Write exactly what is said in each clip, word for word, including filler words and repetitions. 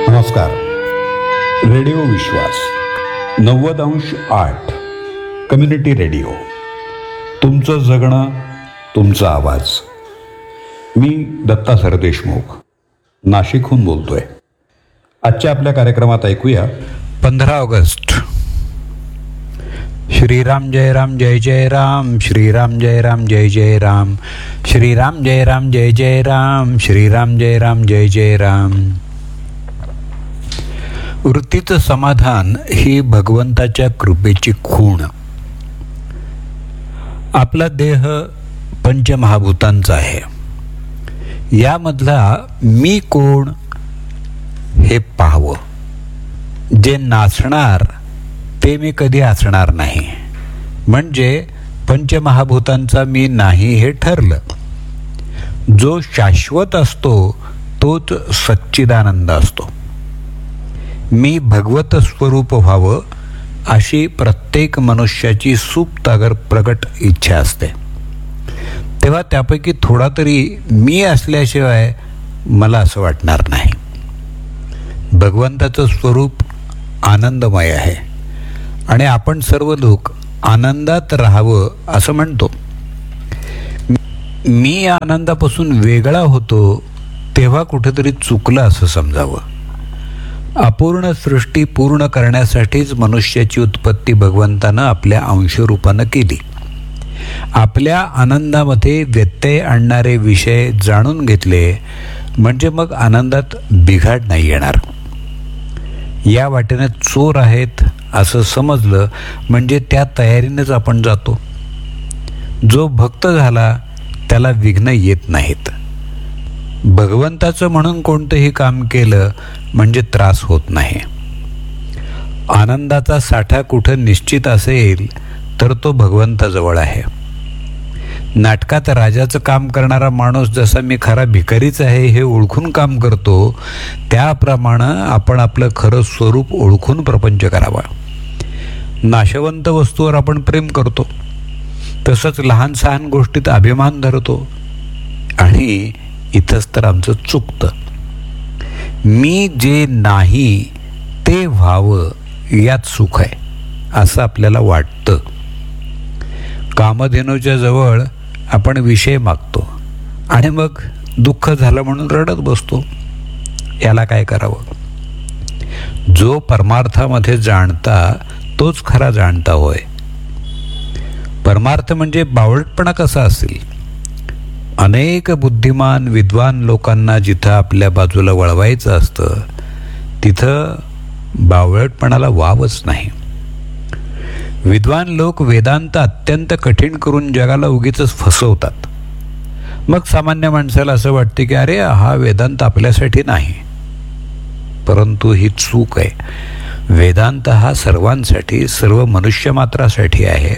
नमस्कार. रेडिओ विश्वास नव्वद अंश आठ कम्युनिटी रेडिओ. तुमचं जगणं, तुमचा आवाज. मी दत्ता सरदेशमुख नाशिकहून बोलतोय. आजच्या आपल्या कार्यक्रमात ऐकूया पंधरा ऑगस्ट. श्रीराम जय राम जय जय राम, श्रीराम जय राम जय जय राम, श्रीराम जय राम जय जय राम, श्रीराम जय राम जय जय राम. वृत्तीचं समाधान ही भगवंताच्या कृपेची खूण. आपला देह पंचमहाभूतांचा आहे. यामधला मी कोण हे पाहावं. जे नाचणार ते मी कधी असणार नाही, म्हणजे पंचमहाभूतांचा मी नाही हे ठरलं. जो शाश्वत असतो तोच सच्चिदानंद असतो. मी भगवत स्वरूप व्हावं अशी प्रत्येक मनुष्याची सुप्त अगर प्रगट इच्छा असते. तेव्हा त्यापैकी थोडा तरी मी असल्याशिवाय मला असं वाटणार नाही. भगवंताचं स्वरूप आनंदमय आहे आणि आपण सर्व लोक आनंदात राहावं असं म्हणतो. मी आनंदापासून वेगळा होतो तेव्हा कुठेतरी चुकलं असं समजावं. अपूर्ण सृष्टी पूर्ण करण्यासाठीच मनुष्याची उत्पत्ती भगवंतानं आपल्या अंशरूपानं केली. आपल्या आनंदामध्ये व्यत्यय आणणारे विषय जाणून घेतले म्हणजे मग आनंदात बिघाड नाही येणार. या वाटेने चोर आहेत असं समजलं म्हणजे त्या तयारीनेच आपण जातो. जो भक्त झाला त्याला विघ्न येत नाहीत. भगवंताचं म्हणून कोणतंही काम केलं म्हणजे त्रास होत नाही. आनंदाचा साठा कुठं निश्चित असेल तर तो भगवंताजवळ आहे. नाटकात राजाचं काम करणारा माणूस जसा मी खरा भिकारीच आहे हे ओळखून काम करतो, त्याप्रमाणे आपण आपलं खरं स्वरूप ओळखून प्रपंच करावा. नाशवंत वस्तूवर आपण प्रेम करतो, तसंच लहान सहान गोष्टीत अभिमान धरतो आणि इथंच तर आमचं चुकतं. मी जे नाही ते व्हावं यात सुख आहे असं आपल्याला वाटतं. कामधेनूच्या जवळ आपण विषय मागतो आणि मग दुःख झालं म्हणून रडत बसतो. याला काय करावं? जो परमार्थामध्ये जाणता तोच खरा जाणता होय. परमार्थ म्हणजे बावळटपणा कसा असेल? अनेक बुद्धिमान विद्वान लोकांना जिथं आपल्या बाजूला वळवायचं असतं तिथं बावळटपणाला वावच नाही. विद्वान लोक वेदांत अत्यंत कठीण करून जगाला उगीच फसवतात. मग सामान्य माणसाला असं वाटते की अरे हा वेदांत आपल्यासाठी नाही, परंतु ही चूक आहे. वेदांत हा सर्वांसाठी, सर्व मनुष्यमात्रासाठी आहे.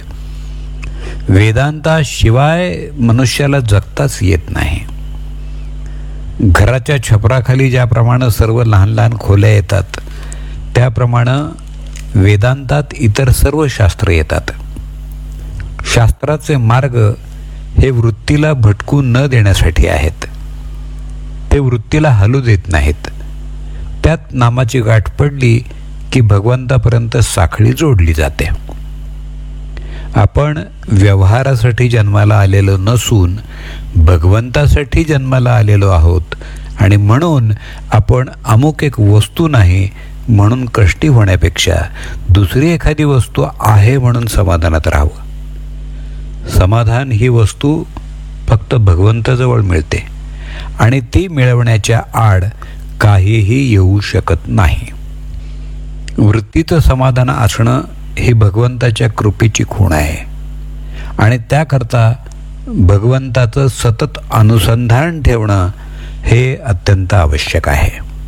वेदांताशिवाय मनुष्याला जगताच येत नाही. घराच्या छपराखाली ज्याप्रमाणे सर्व लहान लहान खोल्या येतात त्याप्रमाणे वेदांतात इतर सर्व शास्त्र येतात. शास्त्राचे मार्ग हे वृत्तीला भटकू न देण्यासाठी आहेत. ते वृत्तीला हलू देत नाहीत. त्यात नामाची गाठ पडली की भगवंतापर्यंत साखळी जोडली जाते. आपण व्यवहारासाठी जन्माला आलेलो नसून भगवंतासाठी जन्माला आलेलो आहोत आणि म्हणून आपण अमुक एक वस्तू नाही म्हणून कष्टी होण्यापेक्षा दुसरी एखादी वस्तू आहे म्हणून समाधानात राहावं. समाधान ही वस्तू फक्त भगवंताजवळ मिळते आणि ती मिळवण्याच्या आड काहीही येऊ शकत नाही. वृत्तीचं समाधान असणं ही भगवंताच्या कृपेची खूण आहे आणि त्याकरता भगवंताचं सतत अनुसंधान ठेवणं हे अत्यंत आवश्यक आहे.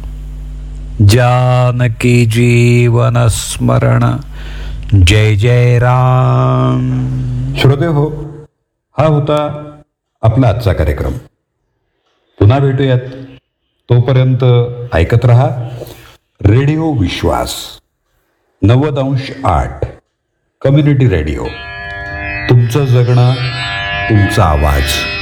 जानकी जीवन स्मरण जय जय राम. श्रोते हो, हा होता आपला आजचा कार्यक्रम. पुन्हा भेटूयात. तोपर्यंत ऐकत रहा रेडिओ विश्वास नव्वद अंश आठ कम्युनिटी रेडिओ. तुमचं जगणं, तुमचा आवाज.